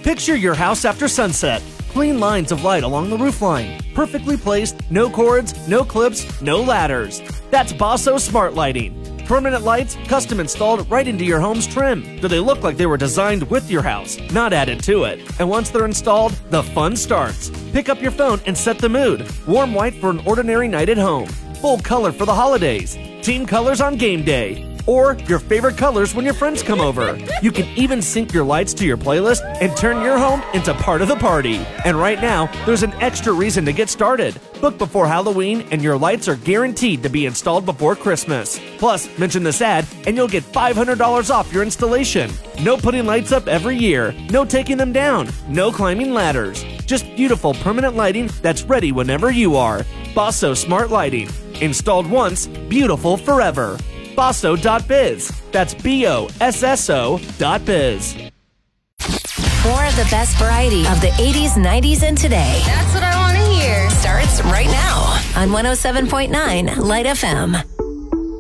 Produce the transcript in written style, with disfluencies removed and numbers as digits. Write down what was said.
Picture your house after sunset. Clean lines of light along the roofline. Perfectly placed, no cords, no clips, no ladders. That's Bosso Smart Lighting. Permanent lights, custom installed right into your home's trim. So they look like they were designed with your house, not added to it. And once they're installed, the fun starts. Pick up your phone and set the mood. Warm white for an ordinary night at home. Full color for the holidays. Team colors on game day. Or your favorite colors when your friends come over. You can even sync your lights to your playlist and turn your home into part of the party. And right now, there's an extra reason to get started. Book before Halloween and your lights are guaranteed to be installed before Christmas. Plus, mention this ad and you'll get $500 off your installation. No putting lights up every year. No taking them down. No climbing ladders. Just beautiful permanent lighting that's ready whenever you are. Bosso Smart Lighting. Installed once, beautiful forever. Bosso.biz. That's BOSSO.biz. More of the best variety of the 80s, 90s, and today. That's what I want to hear. Starts right now on 107.9 Light FM.